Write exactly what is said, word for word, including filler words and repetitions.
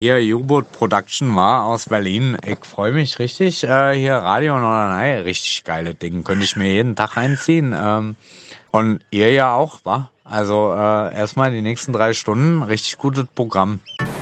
Hier, U-Boot Production war aus Berlin. Ich freue mich richtig. Äh, hier Radio Norderney, richtig geile Ding. Könnte ich mir jeden Tag reinziehen. Ähm, und ihr ja auch, wa? Also äh, erstmal die nächsten drei Stunden richtig gutes Programm.